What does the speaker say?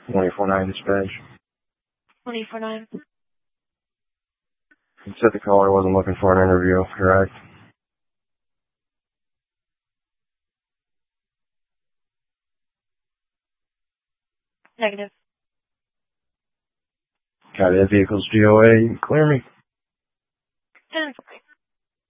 24-9 dispatch. 24-9. You said the caller wasn't looking for an interview, correct? Negative. Copy that vehicle's GOA. You can clear me.